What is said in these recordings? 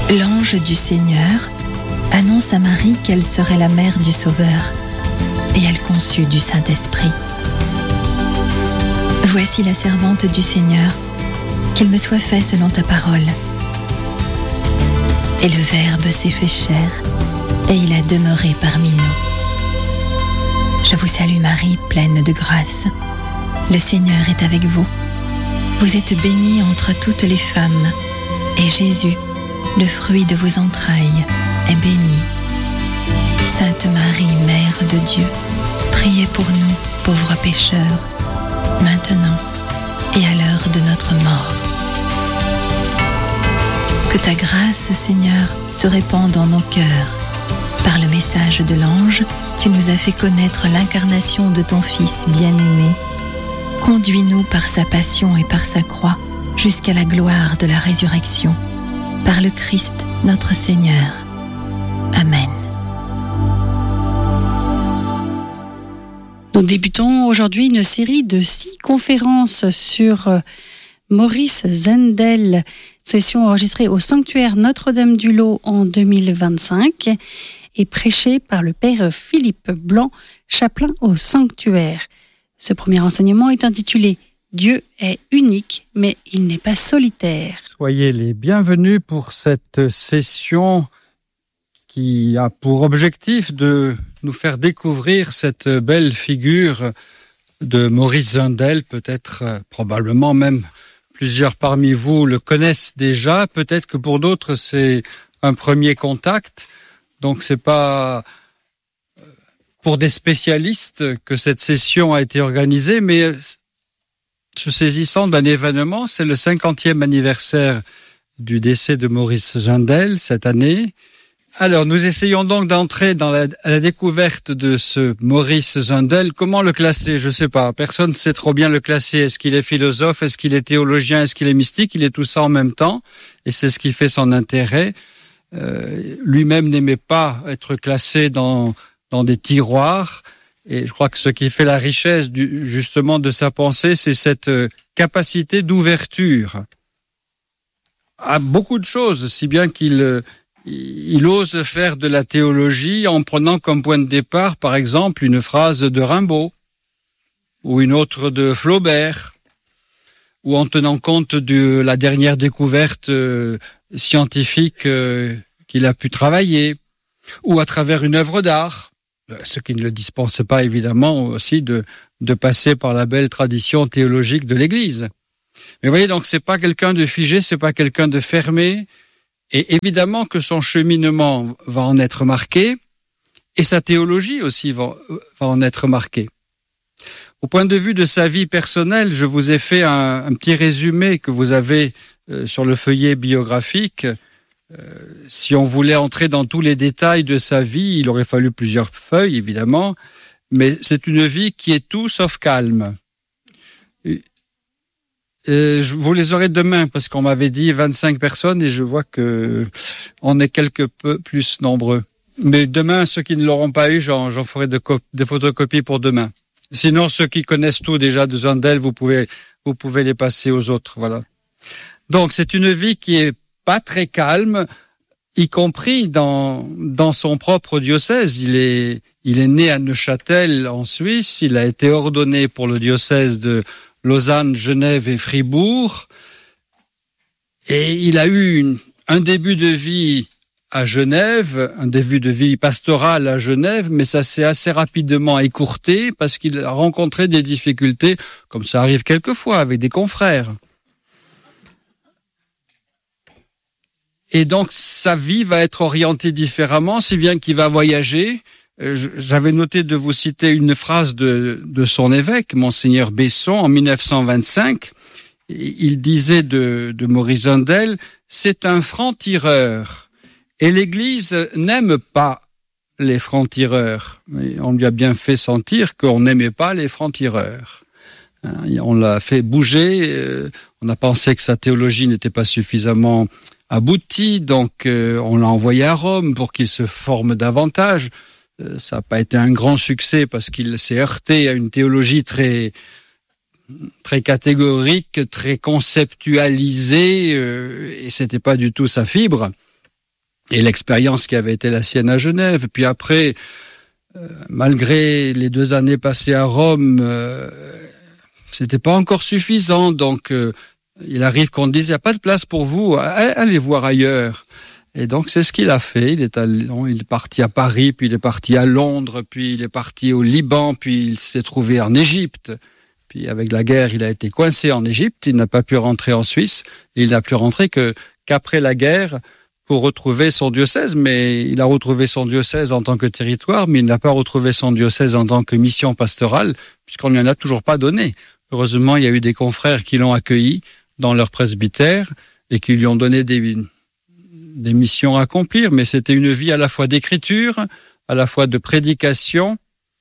L'ange du Seigneur annonce à Marie qu'elle serait la mère du Sauveur, et elle conçut du Saint-Esprit. Voici la servante du Seigneur, qu'il me soit fait selon ta parole. Et le Verbe s'est fait chair, et il a demeuré parmi nous. Je vous salue Marie, pleine de grâce. Le Seigneur est avec vous. Vous êtes bénie entre toutes les femmes, et Jésus, le fruit de vos entrailles, est béni. Sainte Marie, Mère de Dieu, priez pour nous, pauvres pécheurs, maintenant et à l'heure de notre mort. Que ta grâce, Seigneur, se répande dans nos cœurs. Par le message de l'ange, tu nous as fait connaître l'incarnation de ton Fils bien-aimé. Conduis-nous par sa passion et par sa croix jusqu'à la gloire de la résurrection. Par le Christ, notre Seigneur. Amen. Nous débutons aujourd'hui une série de 6 conférences sur Maurice Zundel, session enregistrée au sanctuaire Notre-Dame-du-Lot en 2025 et prêchée par le père Philippe Blanc, chapelain au sanctuaire. Ce premier enseignement est intitulé « Dieu est unique, mais il n'est pas solitaire ». Soyez les bienvenus pour cette session qui a pour objectif de nous faire découvrir cette belle figure de Maurice Zundel. Peut-être, probablement même, plusieurs parmi vous le connaissent déjà. Peut-être que pour d'autres, c'est un premier contact. Donc, c'est pas pour des spécialistes que cette session a été organisée, mais se saisissant d'un événement, c'est le 50e anniversaire du décès de Maurice Zundel cette année. Alors, nous essayons donc d'entrer à la découverte de ce Maurice Zundel. Comment le classer? Je ne sais pas. Personne ne sait trop bien le classer. Est-ce qu'il est philosophe? Est-ce qu'il est théologien? Est-ce qu'il est mystique? Il est tout ça en même temps. Et c'est ce qui fait son intérêt. Lui-même n'aimait pas être classé dans des tiroirs. Et je crois que ce qui fait la richesse justement de sa pensée, c'est cette capacité d'ouverture à beaucoup de choses, si bien qu'il ose faire de la théologie en prenant comme point de départ, par exemple, une phrase de Rimbaud ou une autre de Flaubert, ou en tenant compte de la dernière découverte scientifique qu'il a pu travailler, ou à travers une œuvre d'art, ce qui ne le dispense pas évidemment aussi de passer par la belle tradition théologique de l'Église. Mais vous voyez, donc c'est pas quelqu'un de figé, c'est pas quelqu'un de fermé, et évidemment que son cheminement va en être marqué, et sa théologie aussi va en être marquée. Au point de vue de sa vie personnelle, je vous ai fait un petit résumé que vous avez sur le feuillet biographique. Si on voulait entrer dans tous les détails de sa vie, il aurait fallu plusieurs feuilles, évidemment, mais c'est une vie qui est tout sauf calme. Je vous les aurai demain, parce qu'on m'avait dit 25 personnes, et je vois que on est quelque peu plus nombreux. Mais demain, ceux qui ne l'auront pas eu, j'en ferai des photocopies pour demain. Sinon, ceux qui connaissent tout déjà de Zundel, vous pouvez les passer aux autres, voilà. Donc, c'est une vie qui est pas très calme, y compris dans son propre diocèse. Il est né à Neuchâtel, en Suisse. Il a été ordonné pour le diocèse de Lausanne, Genève et Fribourg. Et il a eu un début de vie à Genève, un début de vie pastorale à Genève, mais ça s'est assez rapidement écourté parce qu'il a rencontré des difficultés, comme ça arrive quelquefois avec des confrères. Et donc, sa vie va être orientée différemment, si bien qu'il va voyager. J'avais noté de vous citer une phrase de son évêque, Monseigneur Besson, en 1925. Il disait de Maurice Zundel, « C'est un franc-tireur. Et l'Église n'aime pas les francs-tireurs. » On lui a bien fait sentir qu'on n'aimait pas les francs-tireurs. On l'a fait bouger. On a pensé que sa théologie n'était pas suffisamment abouti, donc on l'a envoyé à Rome pour qu'il se forme davantage. Ça n'a pas été un grand succès parce qu'il s'est heurté à une théologie très catégorique, très conceptualisée, et c'était pas du tout sa fibre. et l'expérience qui avait été la sienne à Genève. Puis après, malgré les 2 années passées à Rome, c'était pas encore suffisant. Donc, il arrive qu'on dise, il n'y a pas de place pour vous, allez voir ailleurs. Et donc, c'est ce qu'il a fait. Il est parti à Paris, puis il est parti à Londres, puis il est parti au Liban, puis il s'est trouvé en Égypte. Puis avec la guerre, il a été coincé en Égypte. Il n'a pas pu rentrer en Suisse. Et il n'a pu rentrer qu'après la guerre pour retrouver son diocèse. Mais il a retrouvé son diocèse en tant que territoire, mais il n'a pas retrouvé son diocèse en tant que mission pastorale, puisqu'on ne lui en a toujours pas donné. Heureusement, il y a eu des confrères qui l'ont accueilli dans leur presbytère et qui lui ont donné des missions à accomplir, mais c'était une vie à la fois d'écriture, à la fois de prédication.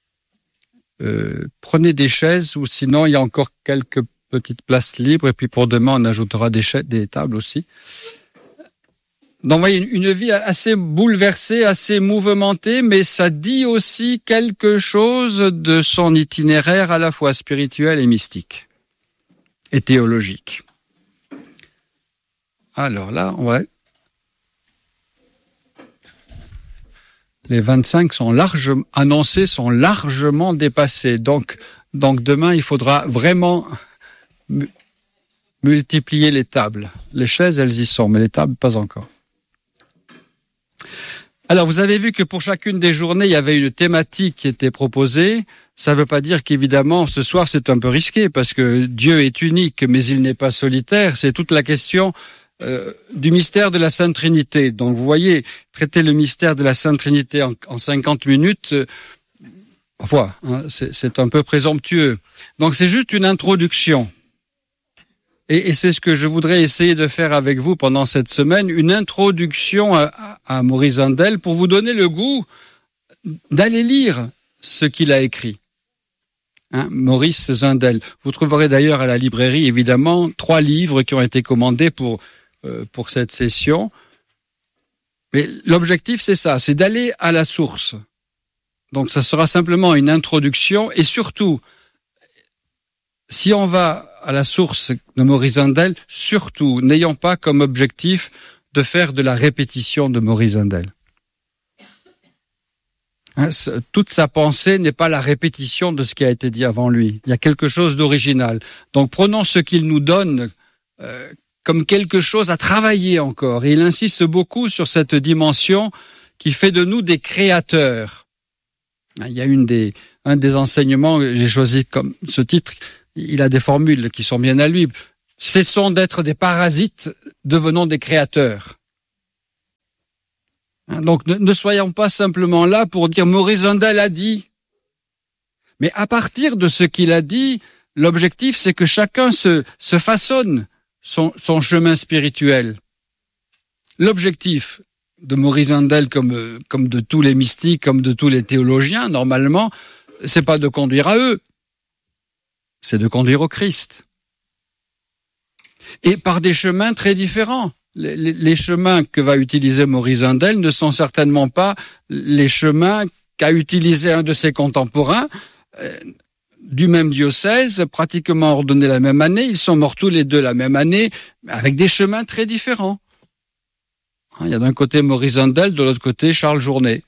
Prenez des chaises, ou sinon il y a encore quelques petites places libres, et puis pour demain on ajoutera des tables aussi. Donc vous voyez, une vie assez bouleversée, assez mouvementée, mais ça dit aussi quelque chose de son itinéraire à la fois spirituel et mystique, et théologique. Alors là, les 25 annoncés sont largement dépassés. Donc demain, il faudra vraiment multiplier les tables. Les chaises, elles y sont, mais les tables, pas encore. Alors, vous avez vu que pour chacune des journées, il y avait une thématique qui était proposée. Ça ne veut pas dire qu'évidemment, ce soir, c'est un peu risqué, parce que Dieu est unique, mais il n'est pas solitaire. C'est toute la question du mystère de la Sainte Trinité. Donc, vous voyez, traiter le mystère de la Sainte Trinité en 50 minutes, parfois, c'est un peu présomptueux. Donc, c'est juste une introduction. Et c'est ce que je voudrais essayer de faire avec vous pendant cette semaine, une introduction à Maurice Zundel pour vous donner le goût d'aller lire ce qu'il a écrit. Maurice Zundel. Vous trouverez d'ailleurs à la librairie, évidemment, 3 livres qui ont été commandés pour cette session. Mais l'objectif, c'est ça, c'est d'aller à la source. Donc ça sera simplement une introduction, et surtout, si on va à la source de Maurice Zundel, surtout, n'ayons pas comme objectif de faire de la répétition de Maurice Zundel. Toute sa pensée n'est pas la répétition de ce qui a été dit avant lui. Il y a quelque chose d'original. Donc prenons ce qu'il nous donne comme quelque chose à travailler encore. Et il insiste beaucoup sur cette dimension qui fait de nous des créateurs. Il y a un des enseignements, j'ai choisi comme ce titre, il a des formules qui sont bien à lui. Cessons d'être des parasites, devenons des créateurs. Donc ne soyons pas simplement là pour dire Maurice Zundel a dit. Mais à partir de ce qu'il a dit, l'objectif c'est que chacun se façonne son chemin spirituel. L'objectif de Maurice Zundel, comme de tous les mystiques, comme de tous les théologiens, normalement, c'est pas de conduire à eux, c'est de conduire au Christ. Et par des chemins très différents. Les chemins que va utiliser Maurice Zundel ne sont certainement pas les chemins qu'a utilisé un de ses contemporains, du même diocèse, pratiquement ordonnés la même année. Ils sont morts tous les deux la même année, avec des chemins très différents. Il y a d'un côté Maurice Zundel, de l'autre côté Charles Journet.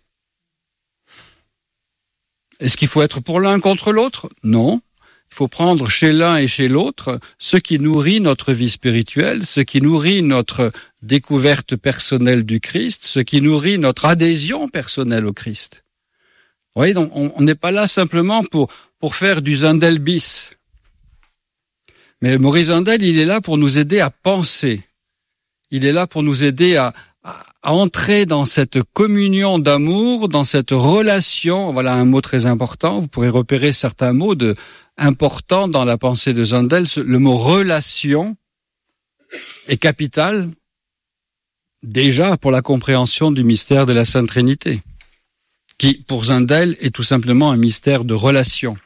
Est-ce qu'il faut être pour l'un contre l'autre ? Non. Il faut prendre chez l'un et chez l'autre ce qui nourrit notre vie spirituelle, ce qui nourrit notre découverte personnelle du Christ, ce qui nourrit notre adhésion personnelle au Christ. Vous voyez, donc on n'est pas là simplement pour faire du Zundel bis. Mais Maurice Zundel, il est là pour nous aider à penser. Il est là pour nous aider à entrer dans cette communion d'amour, dans cette relation. Voilà un mot très important. Vous pourrez repérer certains mots importants dans la pensée de Zundel. Le mot relation est capital déjà pour la compréhension du mystère de la Sainte Trinité, qui pour Zundel est tout simplement un mystère de relation.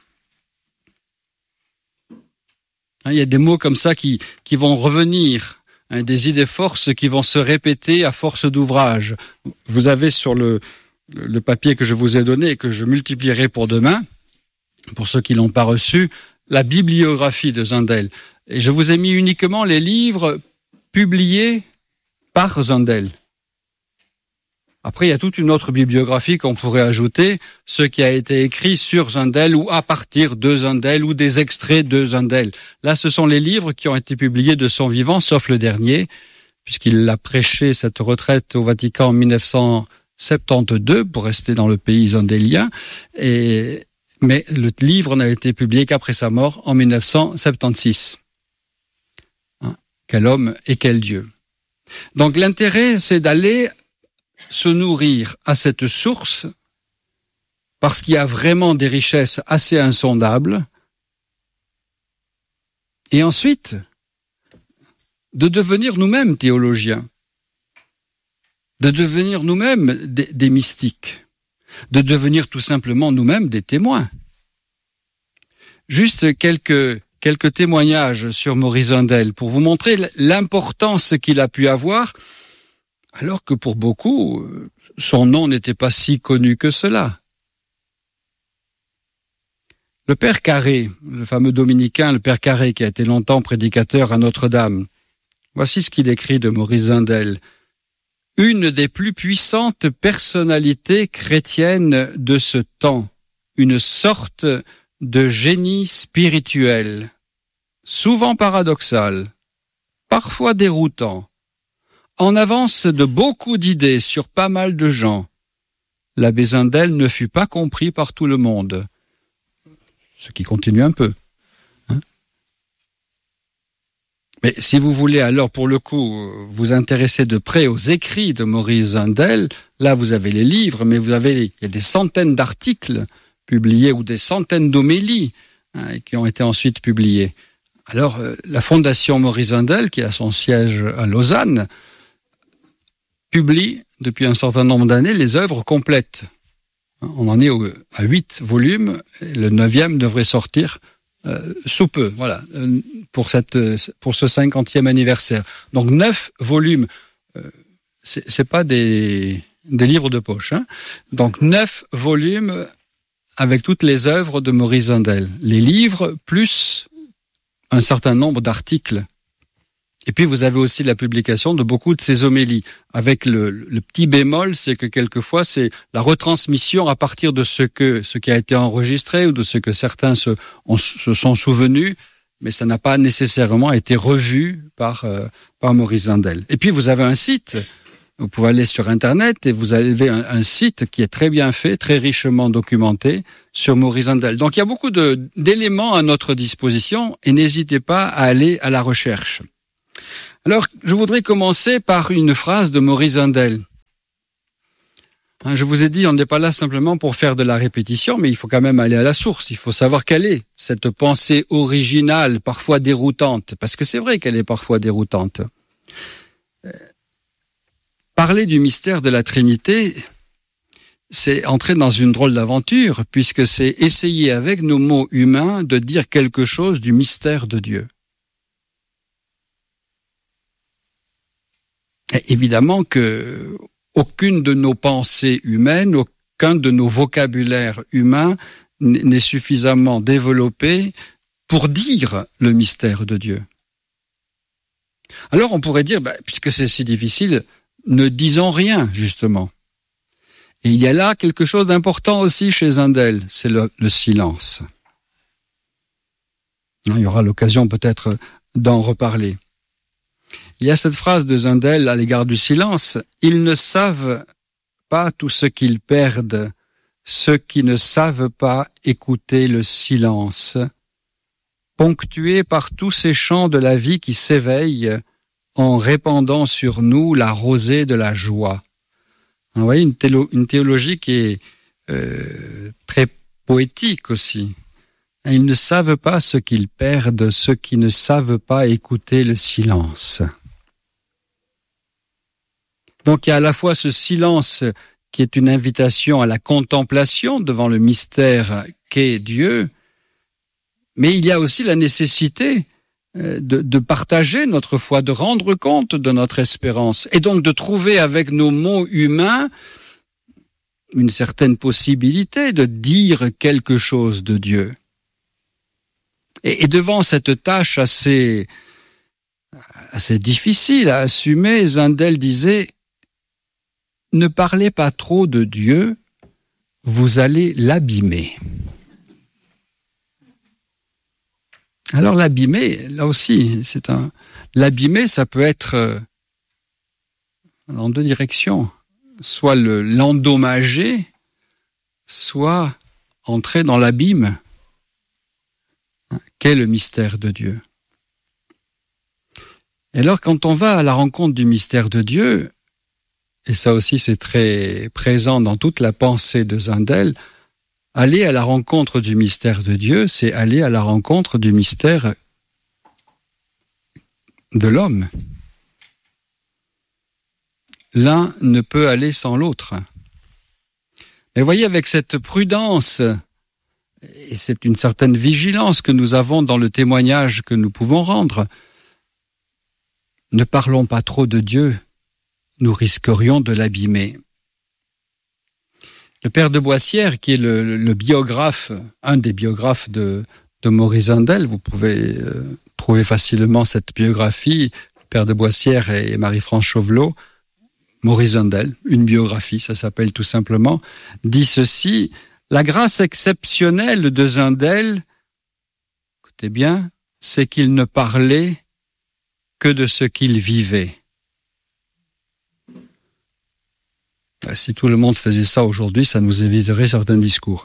Il y a des mots comme ça qui vont revenir. Des idées forces qui vont se répéter à force d'ouvrage. Vous avez sur le papier que je vous ai donné et que je multiplierai pour demain, pour ceux qui ne l'ont pas reçu, la bibliographie de Zundel. Et je vous ai mis uniquement les livres publiés par Zundel. Après, il y a toute une autre bibliographie qu'on pourrait ajouter, ce qui a été écrit sur Zundel ou à partir de Zundel ou des extraits de Zundel. Là, ce sont les livres qui ont été publiés de son vivant, sauf le dernier, puisqu'il a prêché cette retraite au Vatican en 1972 pour rester dans le pays zundelien. Mais le livre n'a été publié qu'après sa mort en 1976. Quel homme et quel Dieu. Donc l'intérêt, c'est d'aller se nourrir à cette source parce qu'il y a vraiment des richesses assez insondables. Et ensuite, de devenir nous-mêmes théologiens, de devenir nous-mêmes des mystiques, de devenir tout simplement nous-mêmes des témoins. Juste quelques témoignages sur Maurice Zundel pour vous montrer l'importance qu'il a pu avoir, alors que pour beaucoup, son nom n'était pas si connu que cela. Le Père Carré, le fameux dominicain, le Père Carré, qui a été longtemps prédicateur à Notre-Dame, voici ce qu'il écrit de Maurice Zundel. Une des plus puissantes personnalités chrétiennes de ce temps, une sorte de génie spirituel, souvent paradoxal, parfois déroutant, en avance de beaucoup d'idées sur pas mal de gens. L'abbé Zundel ne fut pas compris par tout le monde, ce qui continue un peu. Mais si vous voulez alors pour le coup vous intéresser de près aux écrits de Maurice Zundel, là vous avez les livres, mais il y a des centaines d'articles publiés ou des centaines d'homélies qui ont été ensuite publiées. Alors la Fondation Maurice Zundel, qui a son siège à Lausanne, publie depuis un certain nombre d'années les œuvres complètes. On en est à 8 volumes, et le 9e devrait sortir sous peu, voilà, pour ce 50e anniversaire. Donc 9 volumes, c'est pas des livres de poche, hein. Donc 9 volumes avec toutes les œuvres de Maurice Zundel. Les livres plus un certain nombre d'articles. Et puis vous avez aussi la publication de beaucoup de ses homélies, avec le petit bémol, c'est que quelquefois c'est la retransmission à partir de ce qui a été enregistré ou de ce que certains se sont souvenus, mais ça n'a pas nécessairement été revu par Maurice Zundel. Et puis vous avez un site, vous pouvez aller sur Internet et vous avez un site qui est très bien fait, très richement documenté sur Maurice Zundel. Donc il y a beaucoup d'éléments à notre disposition et n'hésitez pas à aller à la recherche. Alors, je voudrais commencer par une phrase de Maurice Zundel. Je vous ai dit, on n'est pas là simplement pour faire de la répétition, mais il faut quand même aller à la source. Il faut savoir quelle est cette pensée originale, parfois déroutante, parce que c'est vrai qu'elle est parfois déroutante. Parler du mystère de la Trinité, c'est entrer dans une drôle d'aventure, puisque c'est essayer avec nos mots humains de dire quelque chose du mystère de Dieu. Et évidemment que aucune de nos pensées humaines, aucun de nos vocabulaires humains n'est suffisamment développé pour dire le mystère de Dieu. Alors on pourrait dire, puisque c'est si difficile, ne disons rien, justement. Et il y a là quelque chose d'important aussi chez Zundel, c'est le silence. Il y aura l'occasion peut-être d'en reparler. Il y a cette phrase de Zundel à l'égard du silence. « Ils ne savent pas tout ce qu'ils perdent, ceux qui ne savent pas écouter le silence, ponctué par tous ces chants de la vie qui s'éveillent en répandant sur nous la rosée de la joie. » Vous voyez, une théologie qui est très poétique aussi. Ils ne savent pas ce qu'ils perdent, ceux qui ne savent pas écouter le silence. Donc il y a à la fois ce silence qui est une invitation à la contemplation devant le mystère qu'est Dieu, mais il y a aussi la nécessité de partager notre foi, de rendre compte de notre espérance, et donc de trouver avec nos mots humains une certaine possibilité de dire quelque chose de Dieu. Et devant cette tâche assez difficile à assumer, Zundel disait ne parlez pas trop de Dieu, vous allez l'abîmer. Alors l'abîmer, là aussi, l'abîmer, ça peut être en deux directions. Soit l'endommager, soit entrer dans l'abîme. Qu'est le mystère de Dieu? Et alors, quand on va à la rencontre du mystère de Dieu, et ça aussi c'est très présent dans toute la pensée de Zundel, aller à la rencontre du mystère de Dieu, c'est aller à la rencontre du mystère de l'homme. L'un ne peut aller sans l'autre. Mais voyez, avec cette prudence, et c'est une certaine vigilance que nous avons dans le témoignage que nous pouvons rendre, ne parlons pas trop de Dieu, nous risquerions de l'abîmer. Le père de Boissière, qui est le biographe, un des biographes de Maurice Zundel, vous pouvez trouver facilement cette biographie, le père de Boissière et Marie-France Chauvelot, Maurice Zundel, une biographie, ça s'appelle tout simplement, dit ceci: la grâce exceptionnelle de Zundel, écoutez bien, c'est qu'il ne parlait que de ce qu'il vivait. Si tout le monde faisait ça aujourd'hui, ça nous éviterait certains discours.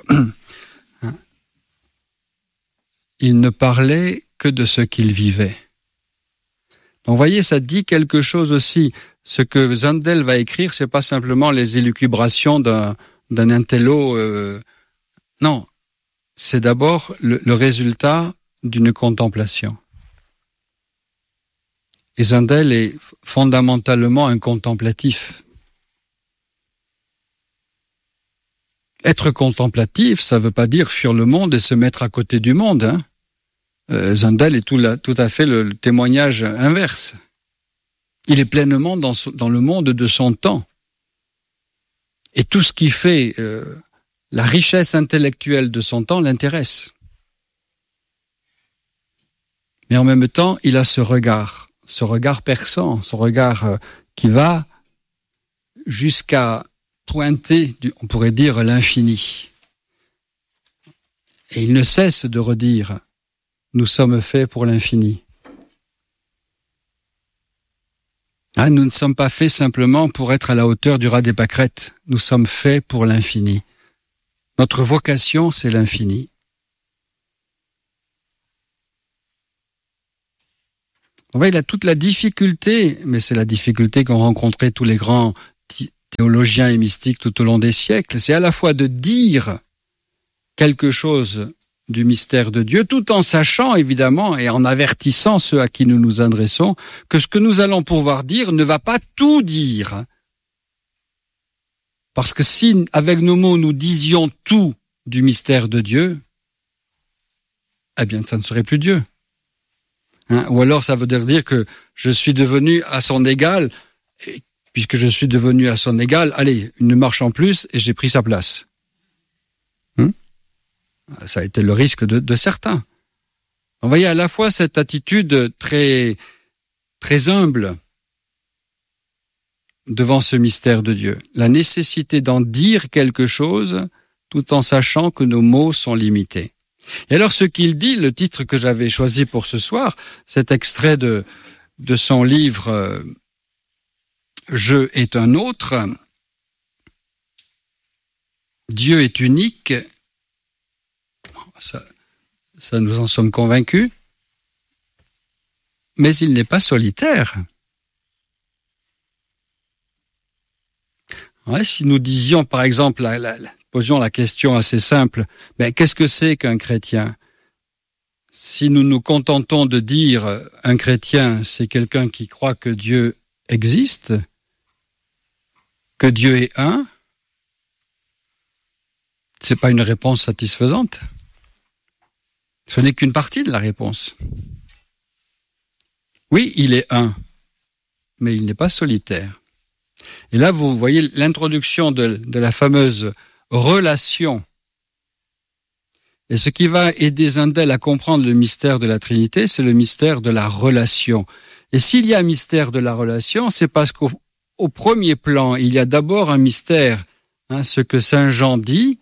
Il ne parlait que de ce qu'il vivait. Donc, vous voyez, ça dit quelque chose aussi. Ce que Zundel va écrire, c'est pas simplement les élucubrations d'un intello. Non, c'est d'abord le résultat d'une contemplation. Et Zundel est fondamentalement un contemplatif. Être contemplatif, ça ne veut pas dire fuir le monde et se mettre à côté du monde. Hein. Zundel est tout à fait le témoignage inverse. Il est pleinement dans le monde de son temps. Et tout ce qui fait la richesse intellectuelle de son temps l'intéresse. Mais en même temps, il a ce regard perçant, ce regard qui va jusqu'à pointer, on pourrait dire, l'infini. Et il ne cesse de redire, nous sommes faits pour l'infini. Nous ne sommes pas faits simplement pour être à la hauteur du raz des pâquerettes. Nous sommes faits pour l'infini. Notre vocation, c'est l'infini. On voit, il a toute la difficulté, mais c'est la difficulté qu'ont rencontré tous les grands théologiens et mystiques tout au long des siècles, c'est à la fois de dire quelque chose du mystère de Dieu, tout en sachant évidemment et en avertissant ceux à qui nous nous adressons que ce que nous allons pouvoir dire ne va pas tout dire. Parce que si avec nos mots nous disions tout du mystère de Dieu, eh bien ça ne serait plus Dieu. Ou alors ça veut dire que je suis devenu à son égal, et puisque je suis devenu à son égal, allez, une marche en plus et j'ai pris sa place. Ça a été le risque de certains. Vous voyez à la fois cette attitude très, très humble devant ce mystère de Dieu, la nécessité d'en dire quelque chose tout en sachant que nos mots sont limités. Et alors ce qu'il dit, le titre que j'avais choisi pour ce soir, cet extrait de son livre « Je est un autre », Dieu est unique, ça nous en sommes convaincus, mais il n'est pas solitaire. Ouais, si nous disions, par exemple, posions la question assez simple, mais qu'est-ce que c'est qu'un chrétien? Si nous nous contentons de dire un chrétien, c'est quelqu'un qui croit que Dieu existe, que Dieu est un, c'est pas une réponse satisfaisante. Ce n'est qu'une partie de la réponse. Oui, il est un, mais il n'est pas solitaire. Et là, vous voyez l'introduction de la fameuse relation. Et ce qui va aider Zundel à comprendre le mystère de la Trinité, c'est le mystère de la relation. Et s'il y a un mystère de la relation, c'est parce qu'au au premier plan, il y a d'abord un mystère. Ce que Saint Jean dit,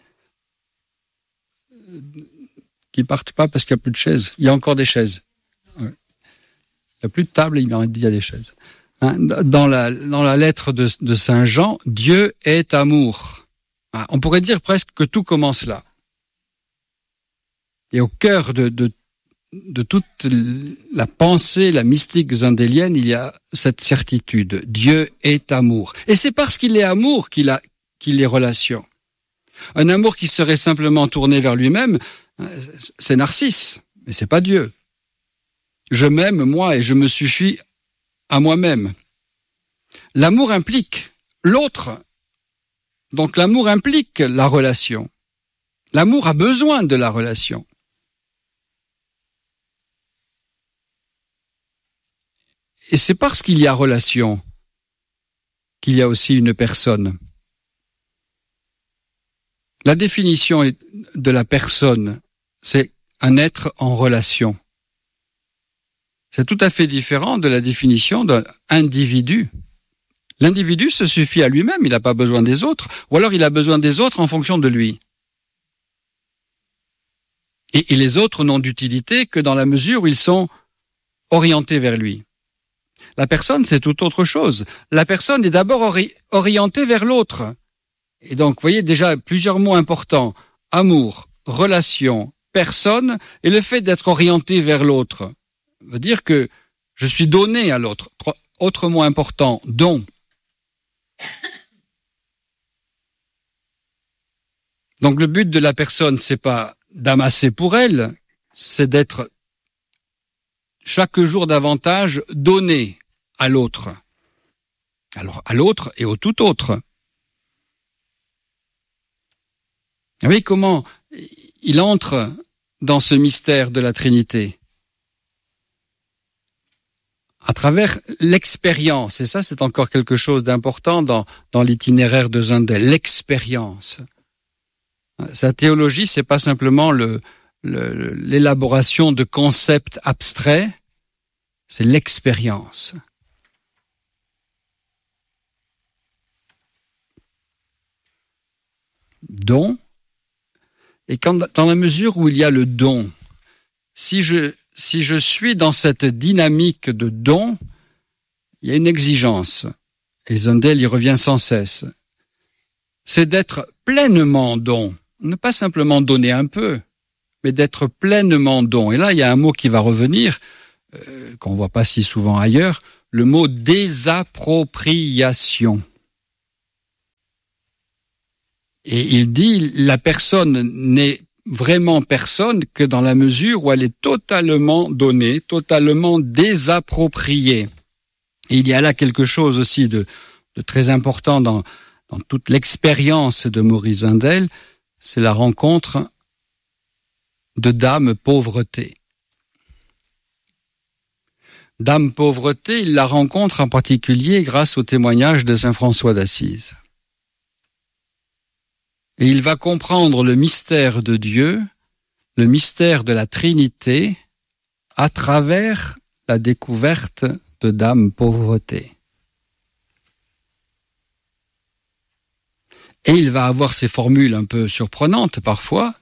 qui ne partent pas parce qu'il n'y a plus de chaises. Il y a encore des chaises. Il n'y a plus de table, il y a des chaises. Dans la lettre de Saint Jean, Dieu est amour. On pourrait dire presque que tout commence là. Et au cœur de toute la pensée, la mystique zundélienne, il y a cette certitude. Dieu est amour. Et c'est parce qu'il est amour qu'il est relation. Un amour qui serait simplement tourné vers lui-même, c'est Narcisse, mais c'est pas Dieu. Je m'aime moi et je me suffis à moi-même. L'amour implique l'autre. Donc l'amour implique la relation. L'amour a besoin de la relation. Et c'est parce qu'il y a relation qu'il y a aussi une personne. La définition de la personne, c'est un être en relation. C'est tout à fait différent de la définition d'un individu. L'individu se suffit à lui-même, il n'a pas besoin des autres, ou alors il a besoin des autres en fonction de lui. Et les autres n'ont d'utilité que dans la mesure où ils sont orientés vers lui. La personne, c'est tout autre chose. La personne est d'abord orientée vers l'autre. Et donc, vous voyez déjà plusieurs mots importants. Amour, relation, personne, et le fait d'être orienté vers l'autre veut dire que je suis donné à l'autre. Autre mot important, don. Donc le but de la personne, c'est pas d'amasser pour elle, c'est d'être chaque jour davantage donné à l'autre. Alors à l'autre et au tout autre. Vous voyez comment il entre dans ce mystère de la Trinité à travers l'expérience. Et ça, c'est encore quelque chose d'important dans l'itinéraire de Zundel, l'expérience. Sa théologie, c'est pas simplement l'élaboration de concepts abstraits, c'est l'expérience. Don. Et dans la mesure où il y a le don, si je suis dans cette dynamique de don, il y a une exigence. Et Zundel y revient sans cesse. C'est d'être pleinement don. Ne pas simplement donner un peu, mais d'être pleinement don. Et là, il y a un mot qui va revenir, qu'on ne voit pas si souvent ailleurs, le mot désappropriation. Et il dit, la personne n'est vraiment personne que dans la mesure où elle est totalement donnée, totalement désappropriée. Et il y a là quelque chose aussi de très important dans toute l'expérience de Maurice Zundel, c'est la rencontre de Dame Pauvreté. Dame Pauvreté, il la rencontre en particulier grâce au témoignage de saint François d'Assise. Et il va comprendre le mystère de Dieu, le mystère de la Trinité, à travers la découverte de Dame Pauvreté. Et il va avoir ces formules un peu surprenantes parfois.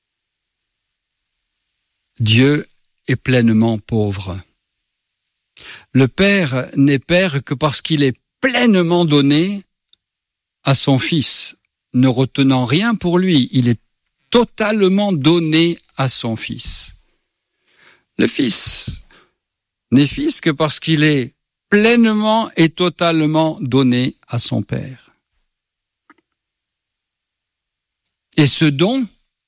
Dieu est pleinement pauvre. Le Père n'est Père que parce qu'il est pleinement donné à son Fils, ne retenant rien pour lui. Il est totalement donné à son Fils. Le Fils n'est Fils que parce qu'il est pleinement et totalement donné à son Père. Et ce don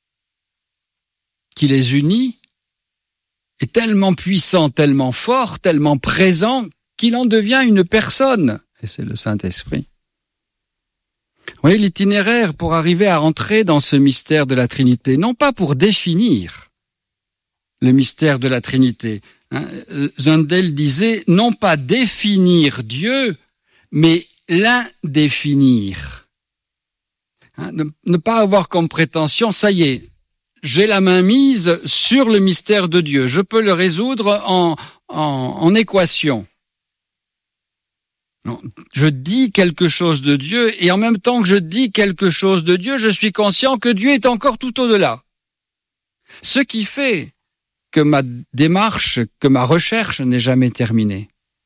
qui les unit est tellement puissant, tellement fort, tellement présent, qu'il en devient une personne. Et c'est le Saint-Esprit. Vous voyez, l'itinéraire pour arriver à entrer dans ce mystère de la Trinité, non pas pour définir le mystère de la Trinité. Zundel disait, non pas définir Dieu, mais l'indéfinir. Ne pas avoir comme prétention, ça y est, j'ai la main mise sur le mystère de Dieu, je peux le résoudre en équation. Non, je dis quelque chose de Dieu et en même temps que je dis quelque chose de Dieu, je suis conscient que Dieu est encore tout au-delà. Ce qui fait que ma démarche, que ma recherche n'est jamais terminée.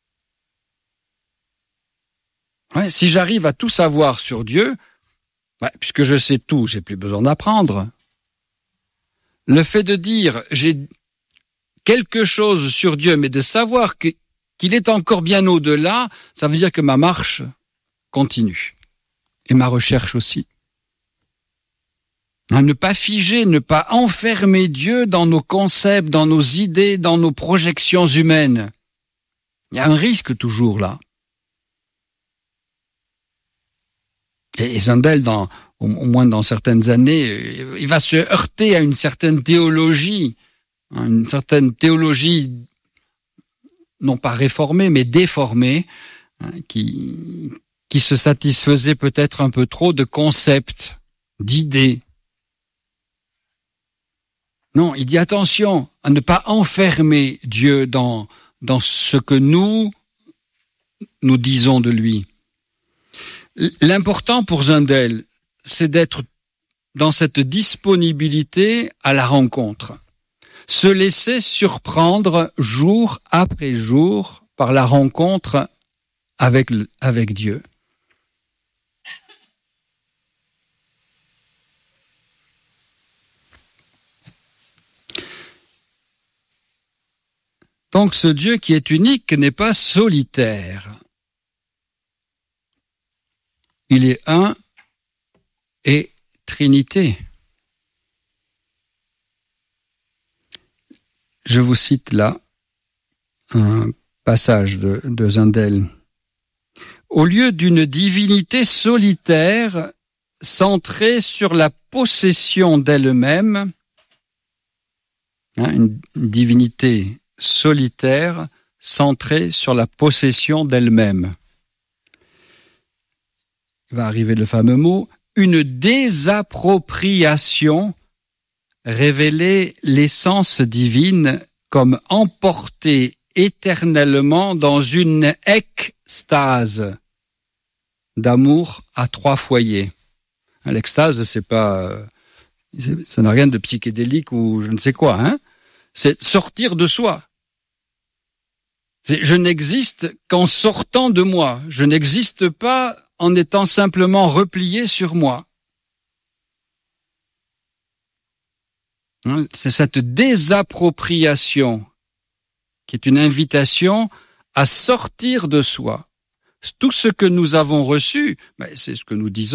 Ouais, si j'arrive à tout savoir sur Dieu, puisque je sais tout, j'ai plus besoin d'apprendre. Le fait de dire j'ai quelque chose sur Dieu, mais de savoir qu'il est encore bien au-delà, ça veut dire que ma marche continue. Et ma recherche aussi. Ne pas figer, ne pas enfermer Dieu dans nos concepts, dans nos idées, dans nos projections humaines. Il y a un risque toujours là. Et Zundel, au moins dans certaines années, il va se heurter à une certaine théologie, non pas réformée, mais déformée, qui se satisfaisait peut-être un peu trop de concepts, d'idées. Non, il dit attention à ne pas enfermer Dieu dans ce que nous disons de lui. L'important pour Zundel, c'est d'être dans cette disponibilité à la rencontre. Se laisser surprendre jour après jour par la rencontre avec Dieu. Donc ce Dieu qui est unique n'est pas solitaire. Il est un et Trinité. Je vous cite là un passage de Zundel. Au lieu d'une divinité solitaire centrée sur la possession d'elle-même, une divinité solitaire centrée sur la possession d'elle-même. Il va arriver le fameux mot, une désappropriation révéler l'essence divine comme emportée éternellement dans une extase d'amour à trois foyers. L'extase, ça n'a rien de psychédélique ou je ne sais quoi, hein. C'est sortir de soi. Je n'existe qu'en sortant de moi. Je n'existe pas en étant simplement replié sur moi. C'est cette désappropriation qui est une invitation à sortir de soi. Tout ce que nous avons reçu, c'est ce que nous disons